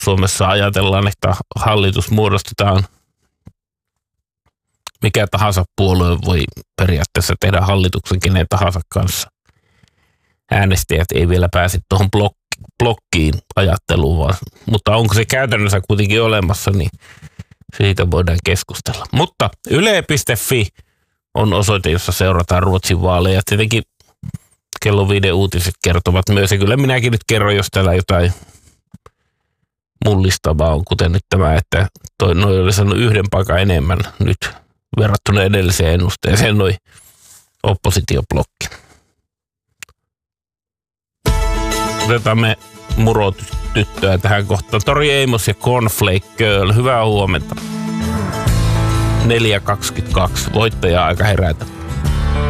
Suomessa ajatellaan, että hallitus muodostetaan, mikä tahansa puolue voi periaatteessa tehdä hallituksen kenen tahansa kanssa. Äänestäjät ei vielä pääse tuohon blokkiin ajatteluun, mutta onko se käytännössä kuitenkin olemassa, niin siitä voidaan keskustella. Mutta yle.fi on osoite, jossa seurataan Ruotsin vaaleja. Tietenkin kello 5 uutiset kertovat myös, ja kyllä minäkin nyt kerron, jos täällä jotain mullistavaa on, kuten nyt tämä, että noi oli saanut 1 paikan enemmän nyt verrattuna edelliseen ennusteeseen noi oppositioblokki. Otetaan me murotyttöä tähän kohtaan. Tori Amos ja Cornflake Girl. Hyvää huomenta. 4.22. Voittaja aika herätä.